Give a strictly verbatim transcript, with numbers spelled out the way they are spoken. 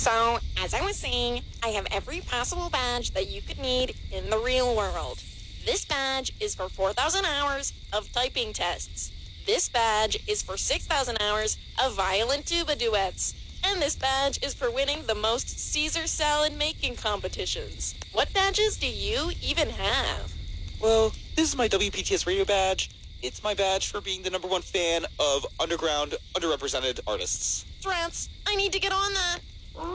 So, as I was saying, I have every possible badge that you could need in the real world. This badge is for four thousand hours of typing tests. This badge is for six thousand hours of violin tuba duets. And this badge is for winning the most Caesar salad making competitions. What badges do you even have? Well, this is my W P T S radio badge. It's my badge for being the number one fan of underground, underrepresented artists. Drats, I need to get on that.